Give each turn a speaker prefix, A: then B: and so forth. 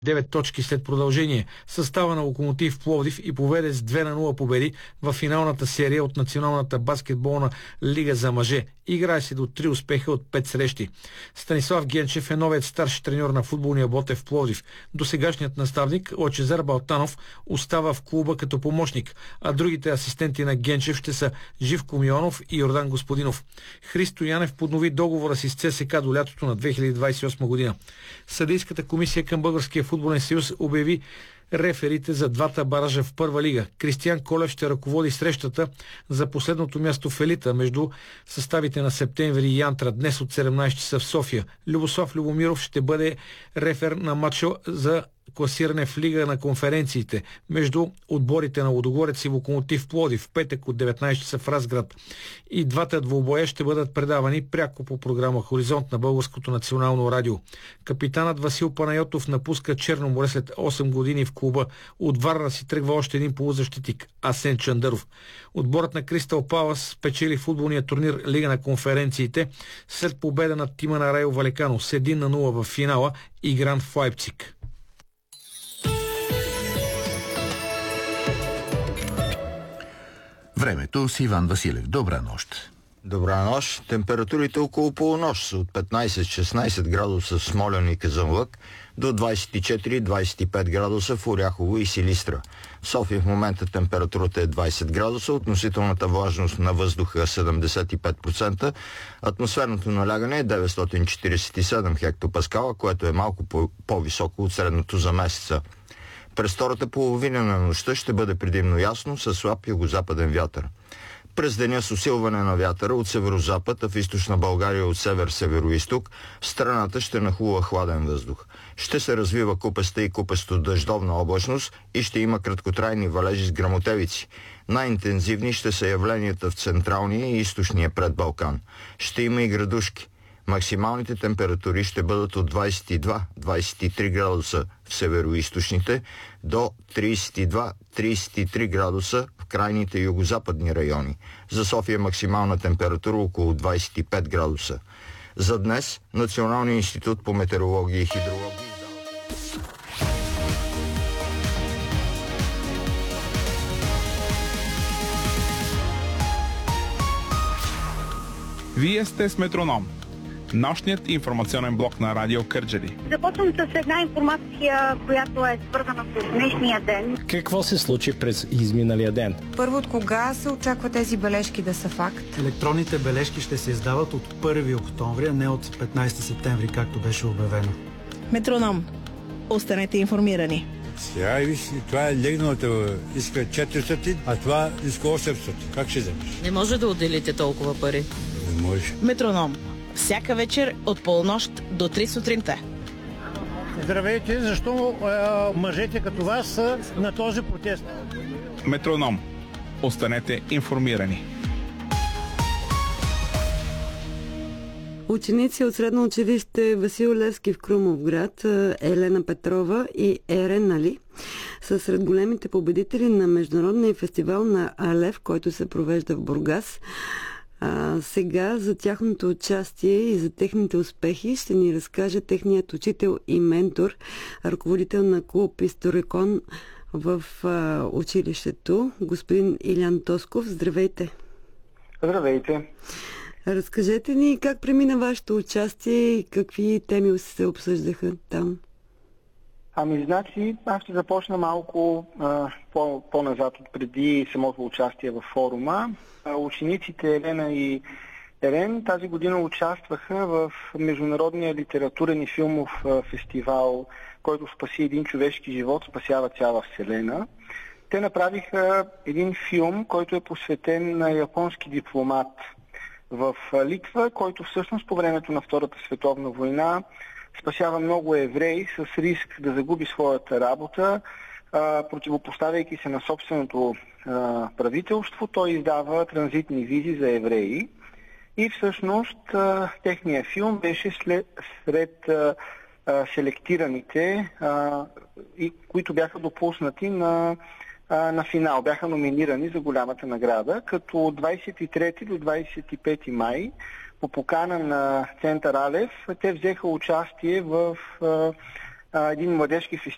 A: 9 точки след продължение състава на Локомотив Пловдив и поведе с 2-0 победи в финалната серия от Националната баскетболна лига за мъже. Играе се до 3 успеха от 5 срещи. Станислав Генчев е новият старши треньор на футболния Ботев Пловдив. Досегашният наставник Лъчезар Балтанов остава в клуба като помощник, а другите асистенти на Генчев ще са Живко Мионов и Йордан Господинов. Христо Янев поднови договора си с ЦСКА до лятото на 2028 година. Съдийската комисия към Българския футболен съюз обяви реферите за двата баража в първа лига. Кристиян Колев ще ръководи срещата за последното място в елита между съставите на Септември и Янтра днес от 17 часа в София. Любослав Любомиров ще бъде рефер на матча за класиране в Лига на конференциите между отборите на Лудогорец и Локомотив Пловдив в петък от 19 часа в Разград. И двата двубоя ще бъдат предавани пряко по програма Хоризонт на Българското национално радио. Капитанът Васил Панайотов напуска Черно море след 8 години в клуба. От Варна си тръгва още един полузащитник Асен Чандъров. Отборът на Кристал Палас спечели футболния турнир Лига на конференциите след победа над тима на Райо Валекано с 1-0 в финала, игран в Лайпциг.
B: Времето с Иван Василев. Добра нощ.
C: Добра нощ. Температурите около полунощ от 15-16 градуса в Смолян и Казанлък до 24-25 градуса в Оряхово и Силистра. В София в момента температурата е 20 градуса, относителната влажност на въздуха 75%, атмосферното налягане е 947 хектопаскала, което е малко по-високо от средното за месеца. През втората половина на нощта ще бъде предимно ясно със слаб югозападен вятър. През деня с усилване на вятъра от северозапад, а в източна България от север-североизток, в страната ще нахлува хладен въздух. Ще се развива купеста и купесто-дъждовна облачност и ще има краткотрайни валежи с гръмотевици. Най-интензивни ще са явленията в централния и източния предбалкан. Ще има и градушки. Максималните температури ще бъдат от 22-23 градуса в североизточните до 32-33 градуса в крайните югозападни райони. За София максимална температура около 25 градуса. За днес Националният институт по метеорология и хидрология.
D: Вие сте с Метроном, нощният информационен блок на Радио Кърджали.
E: Започвам с една информация, която е свързана с днешния ден.
F: Какво се случи през изминалия ден?
G: Първо, от кога се очаква тези бележки да са факт?
H: Електронните бележки ще се издават от 1 октомври, а не от 15 септември, както беше обявено.
I: Метроном. Останете информирани.
J: Сега виж, това е легналата, иска 400, а това иска 800. Как ще вземеш?
K: Не може да отделите толкова пари.
J: Не може.
I: Метроном. Всяка вечер от полунощ до 3 сутринта.
L: Здравейте, защо мъжете като вас са на този протест?
D: Метроном. Останете информирани.
M: Ученици от средно училище Васил Левски в Крумовград, Елена Петрова и Ерен Али са сред големите победители на международния фестивал на Алев, който се провежда в Бургас. Сега за тяхното участие и за техните успехи ще ни разкаже техният учител и ментор, ръководител на клуб Историкон в училището, господин Илян Тосков. Здравейте!
N: Здравейте!
M: Разкажете ни как премина вашето участие и какви теми се обсъждаха там.
N: Значи, аз ще започна малко по-назад от преди самото участие в форума. Учениците Елена и Ерен тази година участваха в международния литературен и филмов фестивал, който спаси един човешки живот, спасява цяла вселена. Те направиха един филм, който е посветен на японски дипломат в Литва, който всъщност по времето на Втората световна война спасява много евреи с риск да загуби своята работа, противопоставяйки се на собственото правителство. Той издава транзитни визи за евреи и всъщност техният филм беше сред селектираните, които бяха допуснати на финал. Бяха номинирани за голямата награда, като от 23 до 25 май по покана на Център Алев те взеха участие в един младежки фестивал